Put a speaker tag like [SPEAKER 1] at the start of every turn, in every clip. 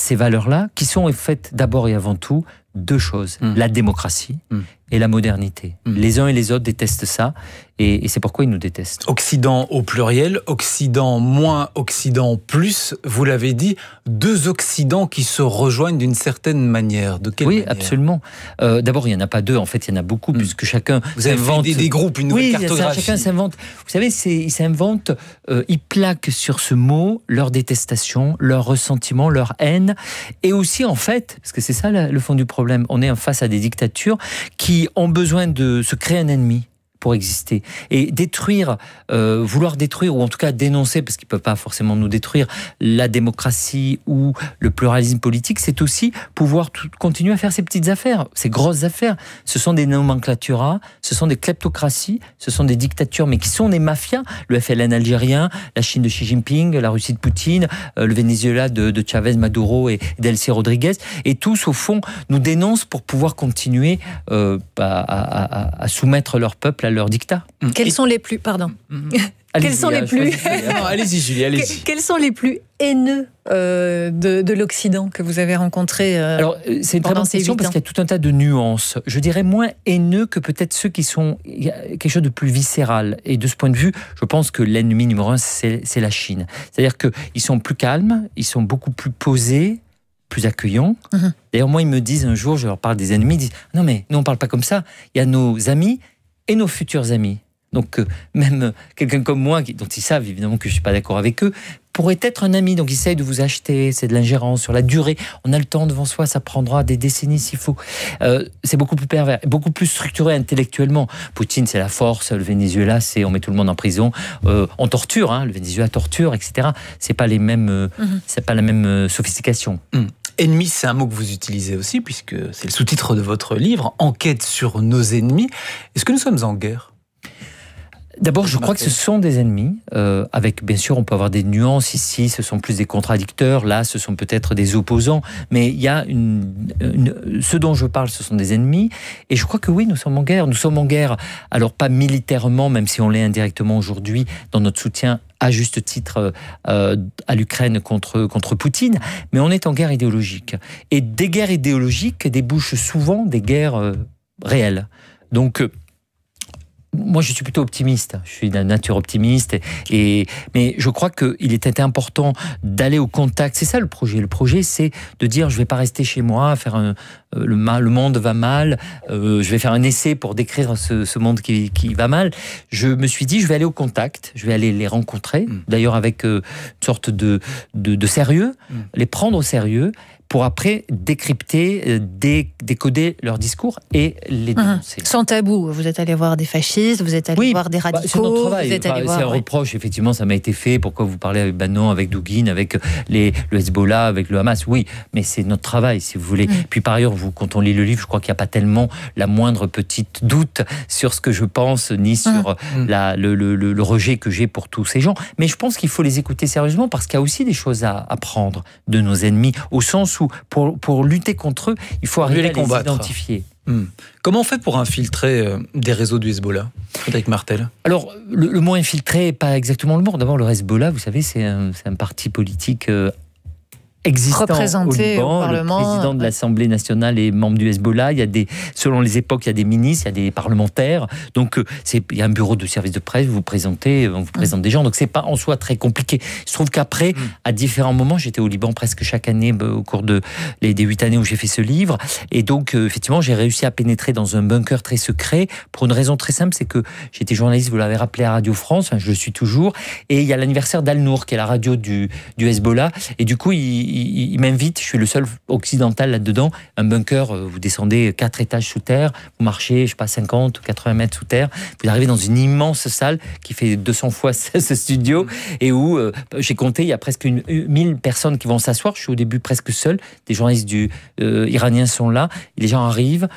[SPEAKER 1] ces valeurs-là, qui sont en fait d'abord et avant tout deux choses, la démocratie et la modernité. Les uns et les autres détestent ça, et c'est pourquoi ils nous détestent.
[SPEAKER 2] Occident au pluriel, Occident moins, Occident plus, vous l'avez dit, deux Occidents qui se rejoignent d'une certaine manière. De quelle manière ?
[SPEAKER 1] Absolument. D'abord, il n'y en a pas deux, en fait, il y en a beaucoup, puisque chacun
[SPEAKER 2] vous avez
[SPEAKER 1] invente...
[SPEAKER 2] fait des groupes, une nouvelle cartographie.
[SPEAKER 1] Chacun s'invente. Vous savez, ils s'inventent, ils plaquent sur ce mot leur détestation, leur ressentiment, leur haine, et aussi, en fait, parce que c'est ça le fond du problème, on est face à des dictatures qui ont besoin de se créer un ennemi pour exister. Et vouloir détruire, ou en tout cas dénoncer, parce qu'ils ne peuvent pas forcément nous détruire, la démocratie ou le pluralisme politique, c'est aussi pouvoir continuer à faire ces petites affaires, ces grosses affaires. Ce sont des nomenclaturas, ce sont des kleptocraties, ce sont des dictatures, mais qui sont des mafias. Le FLN algérien, la Chine de Xi Jinping, la Russie de Poutine, le Venezuela de Chavez, Maduro et Delcy Rodriguez. Et tous, au fond, nous dénoncent pour pouvoir continuer à soumettre leur peuple à leur dictat.
[SPEAKER 3] Quels sont les plus... Pardon. Quels sont les plus...
[SPEAKER 2] Allez-y, Julie, allez-y.
[SPEAKER 3] Quels sont les plus haineux de l'Occident que vous avez rencontrés
[SPEAKER 1] Alors, c'est une très bonne question parce qu'il y a tout un tas de nuances. Je dirais moins haineux que peut-être ceux qui sont quelque chose de plus viscéral. Et de ce point de vue, je pense que l'ennemi numéro un, c'est la Chine. C'est-à-dire qu'ils sont plus calmes, ils sont beaucoup plus posés, plus accueillants. D'ailleurs, moi, ils me disent un jour, je leur parle des ennemis, ils disent « Non, mais nous, on ne parle pas comme ça. Il y a nos amis et nos futurs amis. » Donc, même quelqu'un comme moi, dont ils savent évidemment que je ne suis pas d'accord avec eux, pourrait être un ami. Donc, ils essayent de vous acheter. C'est de l'ingérence sur la durée. On a le temps devant soi, ça prendra des décennies s'il faut. C'est beaucoup plus pervers, beaucoup plus structuré intellectuellement. Poutine, c'est la force. Le Venezuela, c'est on met tout le monde en prison. On torture, le Venezuela torture, etc. C'est pas les mêmes, c'est pas la même sophistication.
[SPEAKER 2] Ennemi, c'est un mot que vous utilisez aussi, puisque c'est le sous-titre de votre livre, Enquête sur nos ennemis. Est-ce que nous sommes en guerre ?
[SPEAKER 1] D'abord, je crois que ce sont des ennemis, avec, bien sûr, on peut avoir des nuances ici, ce sont plus des contradicteurs, là, ce sont peut-être des opposants, mais il y a ce dont je parle, ce sont des ennemis, et je crois que oui, nous sommes en guerre. Nous sommes en guerre, alors pas militairement, même si on l'est indirectement aujourd'hui, dans notre soutien à juste titre à l'Ukraine contre Poutine, mais on est en guerre idéologique. Et des guerres idéologiques débouchent souvent des guerres réelles. Donc, moi, je suis plutôt optimiste. Je suis d'une nature optimiste. Mais je crois qu'il était important d'aller au contact. C'est ça le projet. Le projet, c'est de dire, je ne vais pas rester chez moi, faire le monde va mal. Je vais faire un essai pour décrire ce monde qui va mal. Je me suis dit, je vais aller au contact. Je vais aller les rencontrer. D'ailleurs, avec une sorte de sérieux. Les prendre au sérieux. Pour après décrypter, décoder leur discours et les dénoncer.
[SPEAKER 3] Sans tabou, vous êtes allé voir des fascistes, vous êtes allé voir des radicaux.
[SPEAKER 1] C'est notre travail. C'est un reproche, effectivement, ça m'a été fait. Pourquoi vous parlez avec Bannon, avec Douguine, avec le Hezbollah, avec le Hamas? Oui, mais c'est notre travail, si vous voulez. Puis par ailleurs, quand on lit le livre, je crois qu'il n'y a pas tellement la moindre petite doute sur ce que je pense, ni sur le rejet que j'ai pour tous ces gens. Mais je pense qu'il faut les écouter sérieusement parce qu'il y a aussi des choses à apprendre de nos ennemis, au sens où pour lutter contre eux, il faut arriver à les identifier.
[SPEAKER 2] Comment on fait pour infiltrer des réseaux du Hezbollah, Frédéric Martel? Alors,
[SPEAKER 1] le mot infiltrer n'est pas exactement le mot. D'abord, le Hezbollah, vous savez, c'est un parti politique existant
[SPEAKER 3] représenté au Parlement.
[SPEAKER 1] Le président de l'Assemblée nationale est membre du Hezbollah. Il y a selon les époques, il y a des ministres, il y a des parlementaires. Donc, il y a un bureau de service de presse, vous présente des gens. Donc, c'est pas en soi très compliqué. Il se trouve qu'après, à différents moments, j'étais au Liban presque chaque année au cours des 8 années où j'ai fait ce livre. Et donc, effectivement, j'ai réussi à pénétrer dans un bunker très secret pour une raison très simple, c'est que j'étais journaliste, vous l'avez rappelé, à Radio France, je le suis toujours. Et il y a l'anniversaire d'Al-Nour, qui est la radio du Hezbollah. Et du coup, il m'invite, je suis le seul occidental là-dedans, un bunker, vous descendez 4 étages sous terre, vous marchez, je sais pas, 50 ou 80 mètres sous terre, vous arrivez dans une immense salle qui fait 200 fois ce studio, et où, j'ai compté, il y a presque 1000 personnes qui vont s'asseoir, je suis au début presque seul, des journalistes iraniens sont là, les gens arrivent,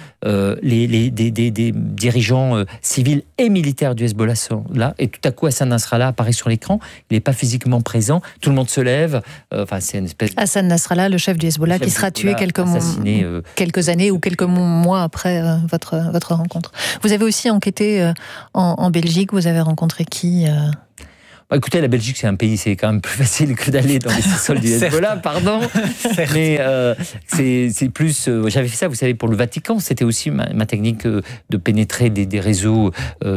[SPEAKER 1] des dirigeants civils et militaires du Hezbollah sont là, et tout à coup Hassan Nasrallah apparaît sur l'écran, il n'est pas physiquement présent, tout le monde se lève, c'est une espèce de...
[SPEAKER 3] Hassan Nasrallah, le chef du Hezbollah, qui sera tué quelques années ou quelques mois après votre rencontre. Vous avez aussi enquêté en Belgique, vous avez rencontré qui
[SPEAKER 1] Écoutez, la Belgique, c'est un pays, c'est quand même plus facile que d'aller dans les sous-sols du Hezbollah, pardon. Mais c'est plus... j'avais fait ça, vous savez, pour le Vatican. C'était aussi ma technique de pénétrer des réseaux,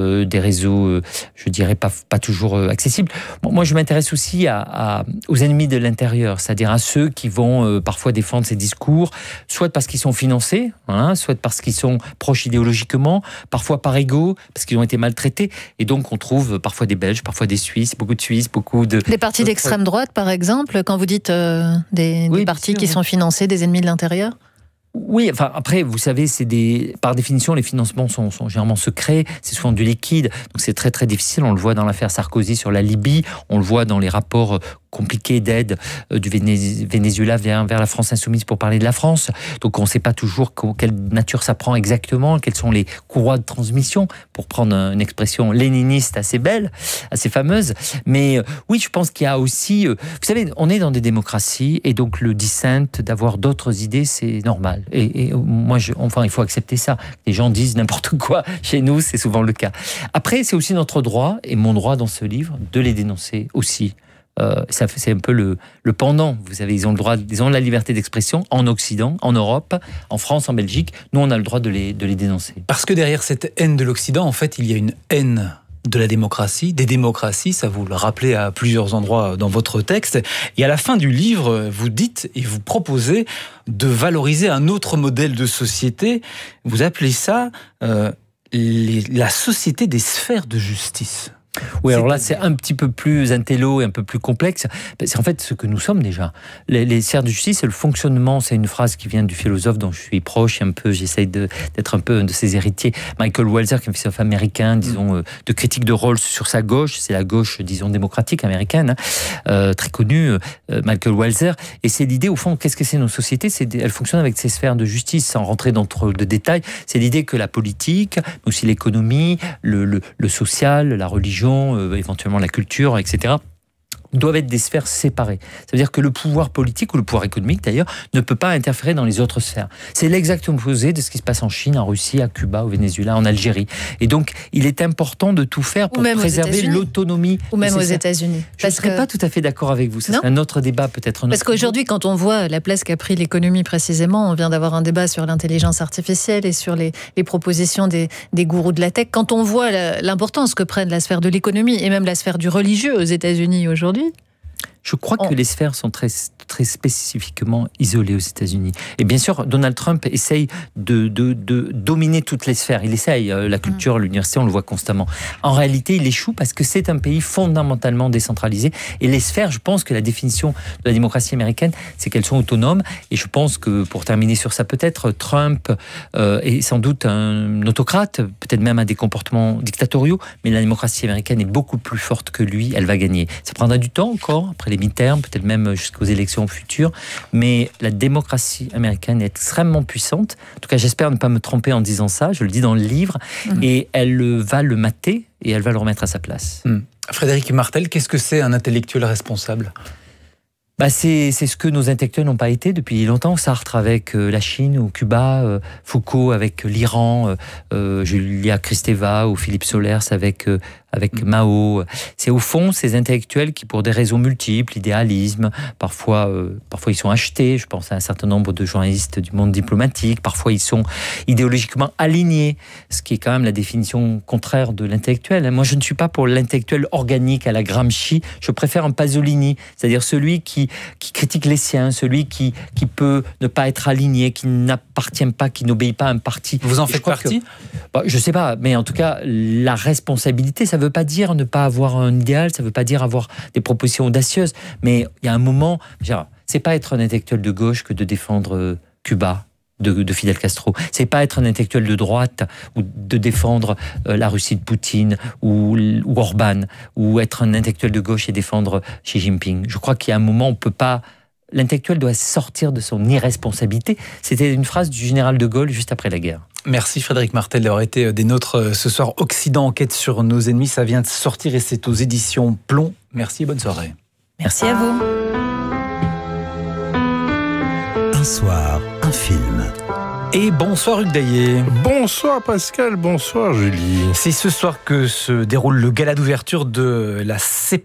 [SPEAKER 1] je dirais, pas toujours accessibles. Moi, je m'intéresse aussi aux ennemis de l'intérieur, c'est-à-dire à ceux qui vont parfois défendre ces discours, soit parce qu'ils sont financés, soit parce qu'ils sont proches idéologiquement, parfois par ego, parce qu'ils ont été maltraités. Et donc, on trouve parfois des Belges, parfois des Suisses, beaucoup de Suisses, beaucoup de...
[SPEAKER 3] Des partis d'extrême droite, par exemple, quand vous dites des partis qui sont financés, des ennemis de l'intérieur ?
[SPEAKER 1] Oui, enfin après, vous savez, par définition, les financements sont généralement secrets, c'est souvent du liquide, donc c'est très très difficile. On le voit dans l'affaire Sarkozy sur la Libye, on le voit dans les rapports compliqués d'aide du Venezuela vers la France insoumise pour parler de la France. Donc on ne sait pas toujours quelle nature ça prend exactement, quelles sont les courroies de transmission, pour prendre une expression léniniste assez belle, assez fameuse. Mais oui, je pense qu'il y a aussi... vous savez, on est dans des démocraties et donc le dissent, d'avoir d'autres idées, c'est normal. Et moi, il faut accepter ça. Les gens disent n'importe quoi chez nous, c'est souvent le cas. Après, c'est aussi notre droit, et mon droit dans ce livre, de les dénoncer aussi. C'est un peu le pendant. Vous savez, ils ont le droit, ils ont la liberté d'expression en Occident, en Europe, en France, en Belgique. Nous, on a le droit de les dénoncer.
[SPEAKER 2] Parce que derrière cette haine de l'Occident, en fait, il y a une haine de la démocratie, des démocraties, ça vous le rappelez à plusieurs endroits dans votre texte. Et à la fin du livre, vous dites et vous proposez de valoriser un autre modèle de société. Vous appelez ça la société des sphères de justice.
[SPEAKER 1] Oui, alors là, c'est un petit peu plus intello et un peu plus complexe. C'est en fait ce que nous sommes déjà. Les sphères de justice, c'est le fonctionnement. C'est une phrase qui vient du philosophe dont je suis proche, j'essaye d'être un peu de ses héritiers. Michael Walzer, qui est un philosophe américain, disons, de critique de Rawls sur sa gauche. C'est la gauche, disons, démocratique américaine, très connue, Michael Walzer. Et c'est l'idée, au fond, qu'est-ce que c'est nos sociétés ? Elles fonctionnent avec ces sphères de justice, sans rentrer dans trop de détails. C'est l'idée que la politique, mais aussi l'économie, le social, la religion, éventuellement la culture, etc., doivent être des sphères séparées. Ça veut dire que le pouvoir politique, ou le pouvoir économique d'ailleurs, ne peut pas interférer dans les autres sphères. C'est l'exact opposé de ce qui se passe en Chine, en Russie, à Cuba, au Venezuela, en Algérie. Et donc, il est important de tout faire pour préserver l'autonomie.
[SPEAKER 3] Ou même aux États-Unis.
[SPEAKER 1] Je ne serais pas tout à fait d'accord avec vous. C'est un autre débat, peut-être.
[SPEAKER 3] Parce qu'aujourd'hui, quand on voit la place qu'a pris l'économie précisément, on vient d'avoir un débat sur l'intelligence artificielle et sur les propositions des gourous de la tech. Quand on voit l'importance que prennent la sphère de l'économie et même la sphère du religieux aux États-Unis aujourd'hui,
[SPEAKER 1] je crois que les sphères sont très, très spécifiquement isolées aux États-Unis. Et bien sûr, Donald Trump essaye de dominer toutes les sphères. Il essaye, la culture, l'université, on le voit constamment. En réalité, il échoue parce que c'est un pays fondamentalement décentralisé. Et les sphères, je pense que la définition de la démocratie américaine, c'est qu'elles sont autonomes. Et je pense que, pour terminer sur ça peut-être, Trump est sans doute un autocrate, peut-être même à des comportements dictatoriaux, mais la démocratie américaine est beaucoup plus forte que lui, elle va gagner. Ça prendra du temps encore, après les midterms, peut-être même jusqu'aux élections futures, mais la démocratie américaine est extrêmement puissante. En tout cas, j'espère ne pas me tromper en disant ça, je le dis dans le livre, et elle va le mater et elle va le remettre à sa place.
[SPEAKER 2] Frédéric Martel, qu'est-ce que c'est un intellectuel responsable ?
[SPEAKER 1] C'est ce que nos intellectuels n'ont pas été depuis longtemps. Sartre avec la Chine ou Cuba, Foucault avec l'Iran, Julia Kristeva ou Philippe Solers avec Mao. C'est au fond ces intellectuels qui, pour des raisons multiples, l'idéalisme, parfois ils sont achetés. Je pense à un certain nombre de journalistes du monde diplomatique. Parfois ils sont idéologiquement alignés, ce qui est quand même la définition contraire de l'intellectuel. Moi, je ne suis pas pour l'intellectuel organique à la Gramsci. Je préfère un Pasolini, c'est-à-dire celui qui critique les siens, celui qui peut ne pas être aligné, qui n'appartient pas, qui n'obéit pas à un parti.
[SPEAKER 2] Vous en faites partie ?
[SPEAKER 1] Je ne sais pas, mais en tout cas, la responsabilité, ça ne veut pas dire ne pas avoir un idéal, ça ne veut pas dire avoir des propositions audacieuses, mais il y a un moment, c'est pas être un intellectuel de gauche que de défendre Cuba de Fidel Castro. C'est pas être un intellectuel de droite ou de défendre la Russie de Poutine ou Orban, ou être un intellectuel de gauche et défendre Xi Jinping. Je crois qu'il y a un moment, on peut pas... L'intellectuel doit sortir de son irresponsabilité. C'était une phrase du général de Gaulle juste après la guerre.
[SPEAKER 2] Merci Frédéric Martel d'avoir été des nôtres ce soir. Occident, enquête sur nos ennemis, ça vient de sortir et c'est aux éditions Plomb. Merci et bonne soirée.
[SPEAKER 3] Merci à vous.
[SPEAKER 4] Un soir, un film.
[SPEAKER 2] Et bonsoir Hugues Daillet.
[SPEAKER 4] Bonsoir Pascal, bonsoir Julie.
[SPEAKER 2] C'est ce soir que se déroule le gala d'ouverture de la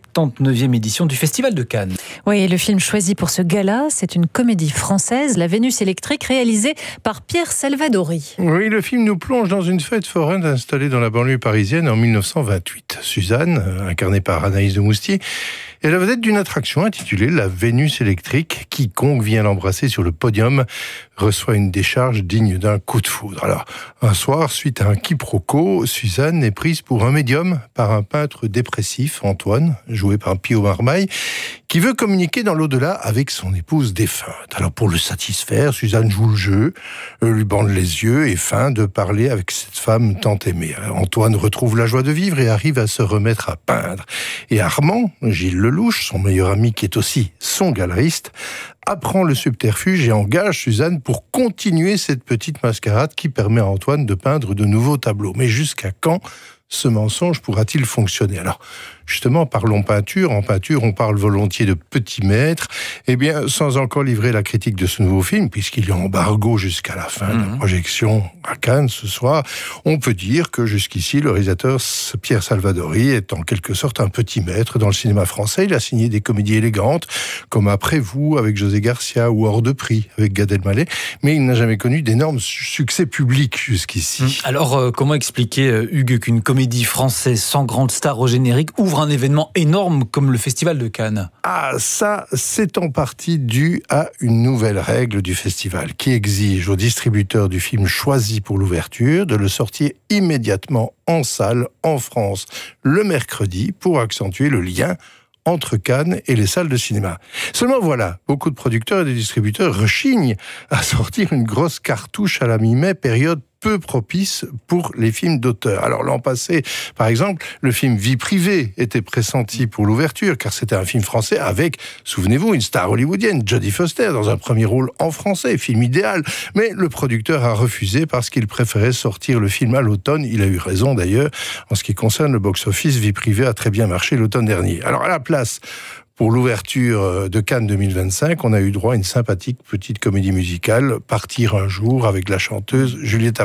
[SPEAKER 2] 79e édition du Festival de Cannes.
[SPEAKER 3] Oui, et le film choisi pour ce gala, c'est une comédie française, La Vénus électrique, réalisée par Pierre Salvadori.
[SPEAKER 4] Oui, le film nous plonge dans une fête foraine installée dans la banlieue parisienne en 1928. Suzanne, incarnée par Anaïs de Moustier, est la vedette d'une attraction intitulée La Vénus électrique. Quiconque vient l'embrasser sur le podium reçoit une décharge digne d'un coup de foudre. Alors, un soir, suite à un quiproquo, Suzanne est prise pour un médium par un peintre dépressif, Antoine, joué par Pio Marmaille, qui veut communiquer dans l'au-delà avec son épouse défunte. Alors, pour le satisfaire, Suzanne joue le jeu, lui bande les yeux et feint de parler avec cette femme tant aimée. Antoine retrouve la joie de vivre et arrive à se remettre à peindre. Et Armand, Gilles Lelouch, son meilleur ami qui est aussi son galeriste, apprend le subterfuge et engage Suzanne pour continuer cette petite mascarade qui permet à Antoine de peindre de nouveaux tableaux. Mais jusqu'à quand ce mensonge pourra-t-il fonctionner? Alors, justement, parlons peinture. En peinture, on parle volontiers de petits maîtres. Eh bien, sans encore livrer la critique de ce nouveau film, puisqu'il y a embargo jusqu'à la fin de la projection à Cannes ce soir, on peut dire que jusqu'ici, le réalisateur Pierre Salvadori est en quelque sorte un petit maître dans le cinéma français. Il a signé des comédies élégantes, comme Après vous, avec José Garcia, ou Hors de prix, avec Gad Elmaleh, mais il n'a jamais connu d'énormes succès publics jusqu'ici.
[SPEAKER 2] Alors, comment expliquer, Hugues, qu'une comédie française sans grande star au générique ouvre un événement énorme comme le Festival de Cannes?
[SPEAKER 4] Ah, ça, c'est en partie dû à une nouvelle règle du festival qui exige au distributeur du film choisi pour l'ouverture de le sortir immédiatement en salle en France le mercredi pour accentuer le lien entre Cannes et les salles de cinéma. Seulement voilà, beaucoup de producteurs et de distributeurs rechignent à sortir une grosse cartouche à la mi-mai, période peu propice pour les films d'auteur. Alors l'an passé, par exemple, le film Vie privée était pressenti pour l'ouverture, car c'était un film français avec, souvenez-vous, une star hollywoodienne, Jodie Foster, dans un premier rôle en français, film idéal. Mais le producteur a refusé parce qu'il préférait sortir le film à l'automne. Il a eu raison d'ailleurs. En ce qui concerne le box-office, Vie privée a très bien marché l'automne dernier. Alors à la place, pour l'ouverture de Cannes 2025, on a eu droit à une sympathique petite comédie musicale, Partir un jour, avec la chanteuse Juliette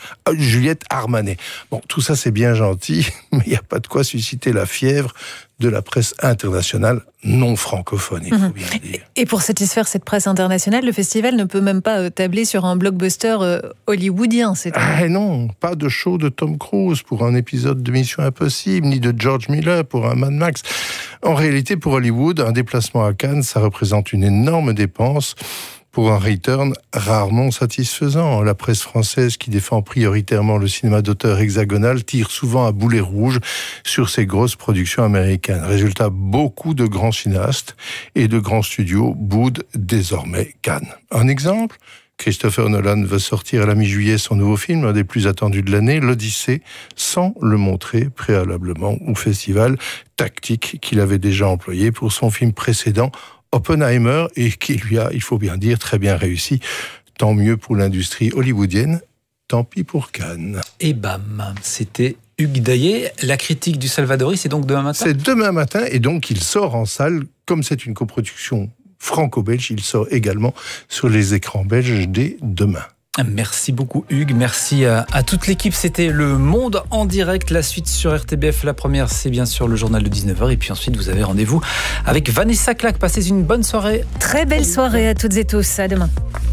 [SPEAKER 4] Armanet. Bon, tout ça c'est bien gentil, mais il n'y a pas de quoi susciter la fièvre de la presse internationale non francophone, il faut bien le dire.
[SPEAKER 3] Et pour satisfaire cette presse internationale, le festival ne peut même pas tabler sur un blockbuster hollywoodien.
[SPEAKER 4] Non, pas de show de Tom Cruise pour un épisode de Mission Impossible, ni de George Miller pour un Mad Max. En réalité, pour Hollywood, un déplacement à Cannes, ça représente une énorme dépense pour un return rarement satisfaisant. La presse française, qui défend prioritairement le cinéma d'auteur hexagonal, tire souvent à boulet rouge sur ces grosses productions américaines. Résultat, beaucoup de grands cinéastes et de grands studios boudent désormais Cannes. Un exemple ? Christopher Nolan veut sortir à la mi-juillet son nouveau film, un des plus attendus de l'année, l'Odyssée, sans le montrer préalablement au festival, tactique qu'il avait déjà employé pour son film précédent, Oppenheimer, et qui lui a, il faut bien dire, très bien réussi. Tant mieux pour l'industrie hollywoodienne, tant pis pour Cannes.
[SPEAKER 2] Et bam, c'était Hugues Daillet. La critique du Salvadori, c'est donc demain matin ?
[SPEAKER 4] C'est demain matin, et donc il sort en salle, comme c'est une coproduction franco-belge, il sort également sur les écrans belges dès demain.
[SPEAKER 2] Merci beaucoup Hugues, merci à toute l'équipe. C'était Le Monde en direct, la suite sur RTBF. La première, c'est bien sûr le journal de 19h. Et puis ensuite, vous avez rendez-vous avec Vanessa Clack. Passez une bonne soirée.
[SPEAKER 3] Très belle soirée à toutes et tous. À demain.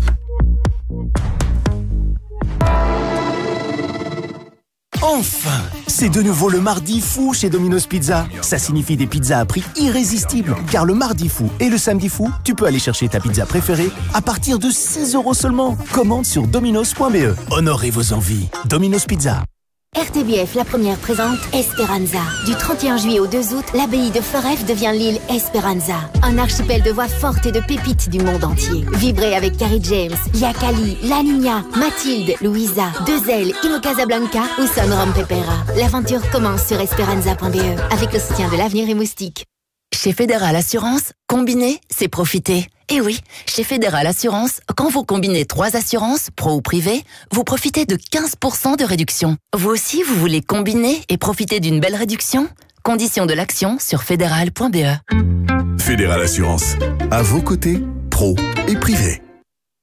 [SPEAKER 5] Enfin, c'est de nouveau le mardi fou chez Domino's Pizza. Ça signifie des pizzas à prix irrésistible. Car le mardi fou et le samedi fou, tu peux aller chercher ta pizza préférée à partir de 6 € seulement. Commande sur dominos.be. Honorez vos envies. Domino's Pizza.
[SPEAKER 6] RTBF, la première, présente Esperanza. Du 31 juillet au 2 août, l'abbaye de Foref devient l'île Esperanza. Un archipel de voix fortes et de pépites du monde entier. Vibrez avec Carrie James, Yakali, La Niña, Mathilde, Louisa, Dezel, Imo Casablanca ou Son Rom Pepera. L'aventure commence sur esperanza.be avec le soutien de l'Avenir et Moustique.
[SPEAKER 7] Chez Fédéral Assurance, combiner, c'est profiter. Et oui, chez Fédéral Assurance, quand vous combinez 3 assurances, pro ou privé, vous profitez de 15% de réduction. Vous aussi, vous voulez combiner et profiter d'une belle réduction ? Conditions de l'action sur fédéral.be.
[SPEAKER 8] Fédéral Assurance, à vos côtés, pro et privé.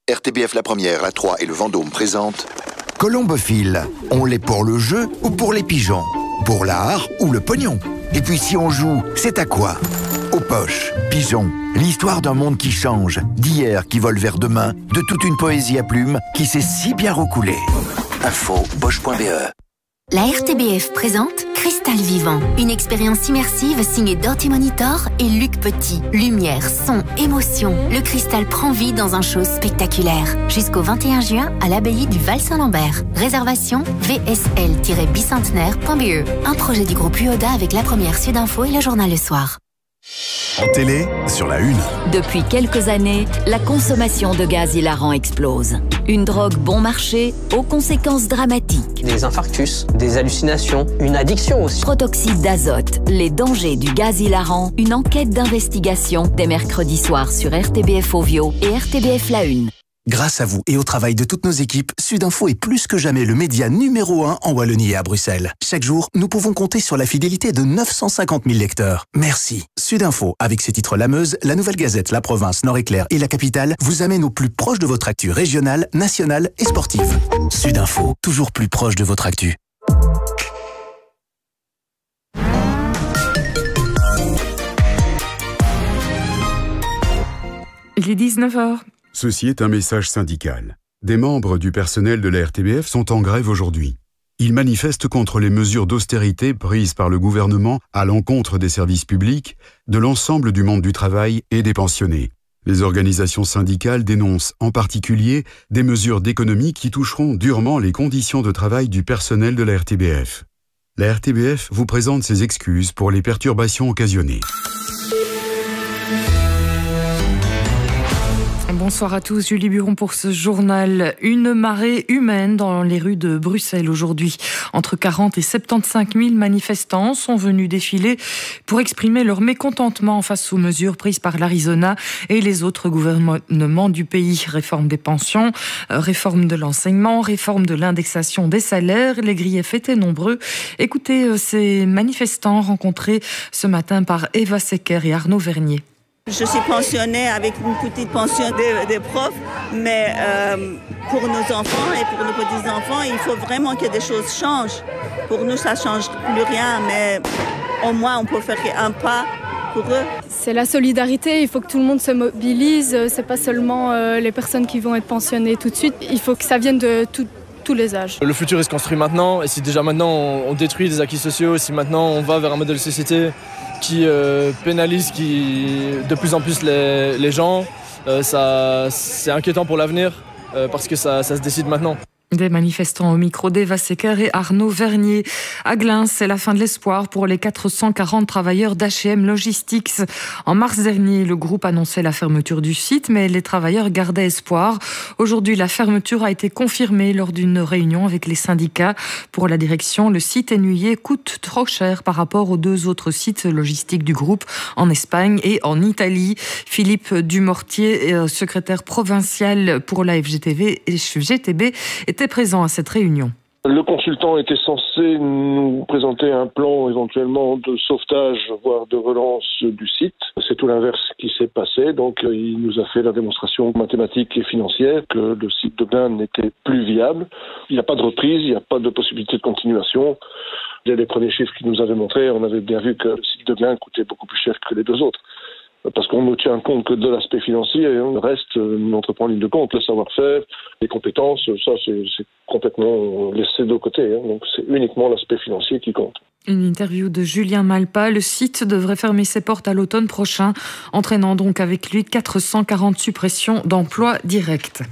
[SPEAKER 8] RTBF La Première, la 3 et le Vendôme présentent
[SPEAKER 9] Colombophile, on l'est pour le jeu ou pour les pigeons? Pour l'art ou le pognon? Et puis si on joue, c'est à quoi? Aux poches, pigeons, l'histoire d'un monde qui change, d'hier qui vole vers demain, de toute une poésie à plumes qui s'est si bien recoulée. Info, poche.be.
[SPEAKER 6] La RTBF présente Cristal Vivant, une expérience immersive signée Dirty Monitor et Luc Petit. Lumière, son, émotion, le cristal prend vie dans un show spectaculaire. Jusqu'au 21 juin à l'abbaye du Val-Saint-Lambert. Réservation vsl-bicentenaire.be. Un projet du groupe UODA avec La Première, Sudinfo et le journal Le Soir.
[SPEAKER 5] En télé, sur la une.
[SPEAKER 10] Depuis quelques années, la consommation de gaz hilarant explose. Une drogue bon marché aux conséquences dramatiques.
[SPEAKER 11] Des infarctus, des hallucinations, une addiction aussi.
[SPEAKER 10] Protoxyde d'azote, les dangers du gaz hilarant, une enquête d'investigation dès mercredi soir sur RTBF Ovio et RTBF La Une.
[SPEAKER 5] Grâce à vous et au travail de toutes nos équipes, Sudinfo est plus que jamais le média numéro 1 en Wallonie et à Bruxelles. Chaque jour, nous pouvons compter sur la fidélité de 950 000 lecteurs. Merci. Sudinfo, avec ses titres La Meuse, La Nouvelle Gazette, La Province, Nord-Éclair et La Capitale, vous amène au plus proche de votre actu régionale, nationale et sportive. Sudinfo, toujours plus proche de votre actu.
[SPEAKER 12] Il est 19h.
[SPEAKER 13] Ceci est un message syndical. Des membres du personnel de la RTBF sont en grève aujourd'hui. Ils manifestent contre les mesures d'austérité prises par le gouvernement à l'encontre des services publics, de l'ensemble du monde du travail et des pensionnés. Les organisations syndicales dénoncent en particulier des mesures d'économie qui toucheront durement les conditions de travail du personnel de la RTBF. La RTBF vous présente ses excuses pour les perturbations occasionnées.
[SPEAKER 12] Bonsoir à tous, Julie Buron pour ce journal. Une marée humaine dans les rues de Bruxelles aujourd'hui. Entre 40 et 75 000 manifestants sont venus défiler pour exprimer leur mécontentement face aux mesures prises par l'Arizona et les autres gouvernements du pays. Réforme des pensions, réforme de l'enseignement, réforme de l'indexation des salaires. Les griefs étaient nombreux. Écoutez ces manifestants rencontrés ce matin par Eva Secker et Arnaud Vernier.
[SPEAKER 14] Je suis pensionnée avec une petite pension des profs, mais pour nos enfants et pour nos petits-enfants, il faut vraiment que des choses changent. Pour nous, ça ne change plus rien, mais au moins on peut faire un pas pour eux.
[SPEAKER 15] C'est la solidarité, il faut que tout le monde se mobilise, c'est pas seulement les personnes qui vont être pensionnées tout de suite, il faut que ça vienne de tous les âges.
[SPEAKER 16] Le futur il se construit maintenant, et si déjà maintenant on détruit les acquis sociaux, si maintenant on va vers un modèle de société qui pénalise de plus en plus les gens, c'est inquiétant pour l'avenir parce que ça se décide maintenant.
[SPEAKER 12] Des manifestants au micro d'Eva Secker et Arnaud Vernier. À Glins, c'est la fin de l'espoir pour les 440 travailleurs d'H&M Logistics. En mars dernier, le groupe annonçait la fermeture du site, mais les travailleurs gardaient espoir. Aujourd'hui, la fermeture a été confirmée lors d'une réunion avec les syndicats. Pour la direction, le site Énuillé coûte trop cher par rapport aux deux autres sites logistiques du groupe en Espagne et en Italie. Philippe Dumortier, secrétaire provincial pour la FGTB et GTB, était présent à cette réunion.
[SPEAKER 17] Le consultant était censé nous présenter un plan éventuellement de sauvetage, voire de relance du site. C'est tout l'inverse qui s'est passé. Donc il nous a fait la démonstration mathématique et financière que le site de Glins n'était plus viable. Il n'y a pas de reprise, il n'y a pas de possibilité de continuation. Dès les premiers chiffres qu'il nous avait montrés, on avait bien vu que le site de Glins coûtait beaucoup plus cher que les deux autres. Parce qu'on ne tient compte que de l'aspect financier, et le reste, on entreprend en ligne de compte, le savoir-faire, les compétences, ça c'est complètement laissé de côté. Donc c'est uniquement l'aspect financier qui compte.
[SPEAKER 12] Une interview de Julien Malpa. Le site devrait fermer ses portes à l'automne prochain, entraînant donc avec lui 440 suppressions d'emplois directs.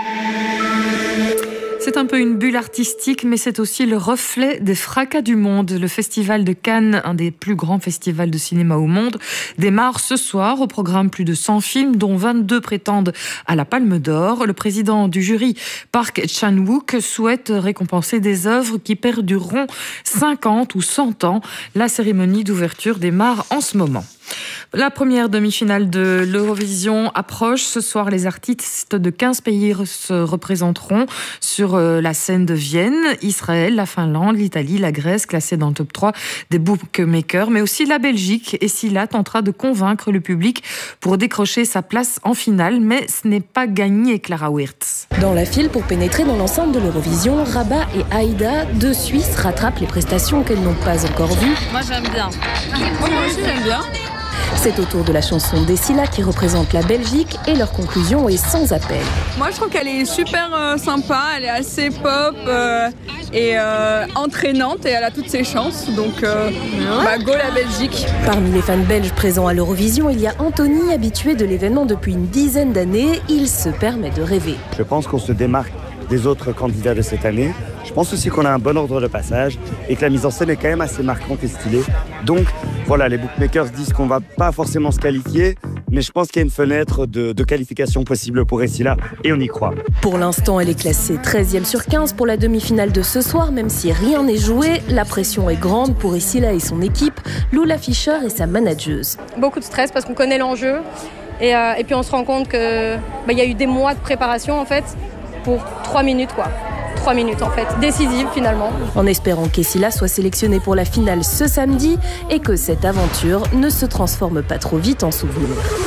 [SPEAKER 12] C'est un peu une bulle artistique, mais c'est aussi le reflet des fracas du monde. Le festival de Cannes, un des plus grands festivals de cinéma au monde, démarre ce soir. Au programme, plus de 100 films, dont 22 prétendent à la Palme d'Or. Le président du jury, Park Chan-wook, souhaite récompenser des œuvres qui perdureront 50 ou 100 ans. La cérémonie d'ouverture démarre en ce moment. La première demi-finale de l'Eurovision approche. Ce soir, les artistes de 15 pays se représenteront sur la scène de Vienne. Israël, la Finlande, l'Italie, la Grèce, classées dans le top 3 des bookmakers, mais aussi la Belgique. Et Scylla tentera de convaincre le public pour décrocher sa place en finale. Mais ce n'est pas gagné, Clara Wirtz.
[SPEAKER 18] Dans la file pour pénétrer dans l'enceinte de l'Eurovision, Rabat et Aïda, deux Suisses, rattrapent les prestations qu'elles n'ont pas encore vues.
[SPEAKER 19] Moi j'aime bien. Moi aussi j'aime bien.
[SPEAKER 18] C'est au tour de la chanson d'Scylla qui représente la Belgique et leur conclusion est sans appel.
[SPEAKER 19] Moi je trouve qu'elle est super sympa, elle est assez pop et entraînante et elle a toutes ses chances. Donc go la Belgique.
[SPEAKER 18] Parmi les fans belges présents à l'Eurovision, il y a Anthony, habitué de l'événement depuis une dizaine d'années. Il se permet de rêver.
[SPEAKER 20] Je pense qu'on se démarque des autres candidats de cette année. Je pense aussi qu'on a un bon ordre de passage et que la mise en scène est quand même assez marquante et stylée. Donc voilà, les bookmakers disent qu'on va pas forcément se qualifier, mais je pense qu'il y a une fenêtre de qualification possible pour Scylla et on y croit.
[SPEAKER 18] Pour l'instant, elle est classée 13e sur 15 pour la demi-finale de ce soir, même si rien n'est joué. La pression est grande pour Scylla et son équipe, Lula Fischer et sa manageuse.
[SPEAKER 21] Beaucoup de stress parce qu'on connaît l'enjeu et puis on se rend compte qu'il y a eu des mois de préparation en fait pour 3 minutes quoi. 3 minutes en fait, décisives finalement.
[SPEAKER 18] En espérant qu'Scylla soit sélectionnée pour la finale ce samedi et que cette aventure ne se transforme pas trop vite en souvenir.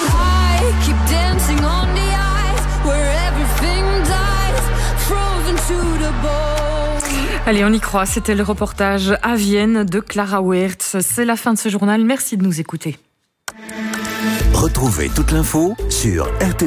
[SPEAKER 12] Allez, on y croit, c'était le reportage à Vienne de Clara Wirtz. C'est la fin de ce journal, merci de nous écouter.
[SPEAKER 5] Retrouvez toute l'info sur RTBF.